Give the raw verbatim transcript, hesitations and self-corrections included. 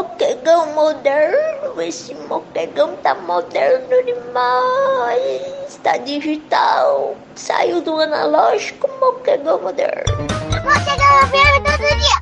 moquegão moderno. Esse moquegão tá moderno demais. Tá digital. Saiu do analógico, moquegão moderno. Moquegão moderno todo dia.